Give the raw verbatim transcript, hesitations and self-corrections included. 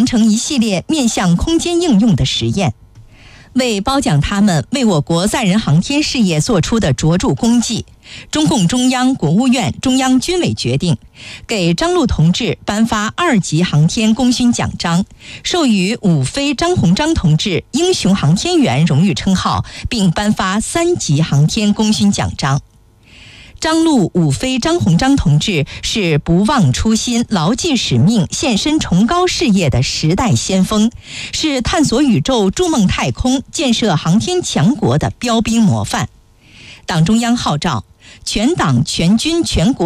完成一系列面向空间应用的实验。为褒奖他们为我国载人航天事业做出的卓著功绩，中共中央、国务院、中央军委决定给张陆同志颁发二级航天功勋奖章，授予伍飞、张鸿章同志英雄航天员荣誉称号，并颁发三级航天功勋奖章。张陆、伍飞、张鸿章同志是不忘初心、牢记使命、献身崇高事业的时代先锋，是探索宇宙、筑梦太空、建设航天强国的标兵模范。党中央号召全党全军全国